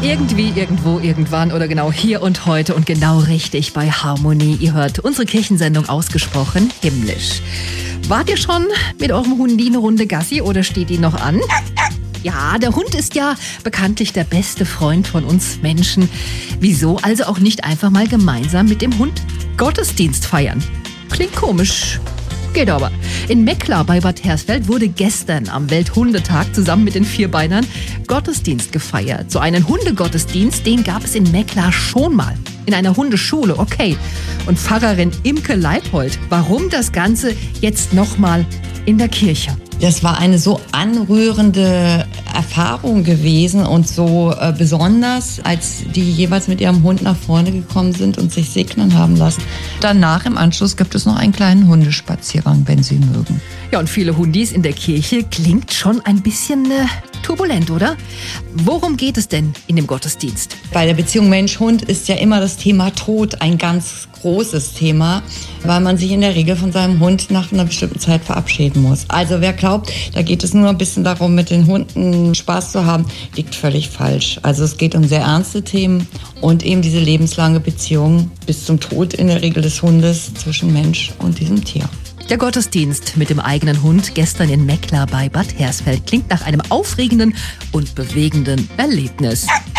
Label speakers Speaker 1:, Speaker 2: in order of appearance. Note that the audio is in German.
Speaker 1: Irgendwie, irgendwo, irgendwann oder genau hier und heute und genau richtig bei Harmonie. Ihr hört unsere Kirchensendung Ausgesprochen himmlisch. Wart ihr schon mit eurem Hundi eine Runde Gassi oder steht die noch an? Ja, der Hund ist ja bekanntlich der beste Freund von uns Menschen. Wieso also auch nicht einfach mal gemeinsam mit dem Hund Gottesdienst feiern? Klingt komisch. Geht aber. In Mecklar bei Bad Hersfeld wurde gestern am Welthundetag zusammen mit den Vierbeinern Gottesdienst gefeiert. So einen Hundegottesdienst, den gab es in Mecklar schon mal. In einer Hundeschule, okay. Und Pfarrerin Imke Leipold, warum das Ganze jetzt nochmal in der Kirche?
Speaker 2: Das war eine so anrührende Erfahrung gewesen und so besonders, als die jeweils mit ihrem Hund nach vorne gekommen sind und sich segnen haben lassen. Danach im Anschluss gibt es noch einen kleinen Hundespaziergang, wenn Sie mögen.
Speaker 1: Ja, und viele Hundis in der Kirche klingt schon ein bisschen turbulent, oder? Worum geht es denn in dem Gottesdienst?
Speaker 2: Bei der Beziehung Mensch-Hund ist ja immer das Thema Tod ein ganz großes Thema, weil man sich in der Regel von seinem Hund nach einer bestimmten Zeit verabschieden muss. Also wer glaubt, da geht es nur ein bisschen darum, mit den Hunden Spaß zu haben, liegt völlig falsch. Also es geht um sehr ernste Themen und eben diese lebenslange Beziehung bis zum Tod in der Regel des Hundes zwischen Mensch und diesem Tier.
Speaker 1: Der Gottesdienst mit dem eigenen Hund gestern in Mecklar bei Bad Hersfeld klingt nach einem aufregenden und bewegenden Erlebnis.